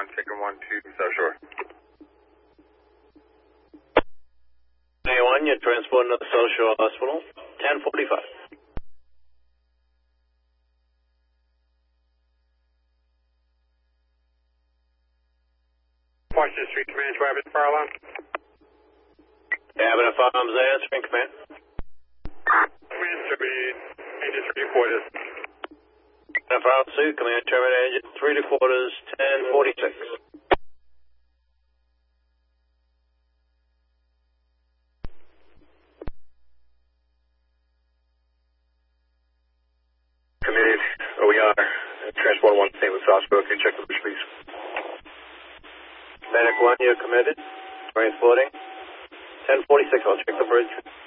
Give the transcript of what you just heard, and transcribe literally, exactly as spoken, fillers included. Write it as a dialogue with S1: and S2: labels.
S1: one, chicken one, two, South Shore.
S2: A one, you're transporting to the South Shore Hospital, ten forty-five.
S1: Washington Street Command, do I have a fire alarm?
S2: Cabin of Farms answering, command.
S1: Command, terminate, engine three quarters.
S2: Cabin of Farms two, command, terminate engine three to quarters, ten forty-six.
S1: Committed, O E R, transport one, Saint Louis Hospital, can you check the bridge, please?
S2: Medic one, you're committed. Transporting. ten forty-six, I'll check the bridge.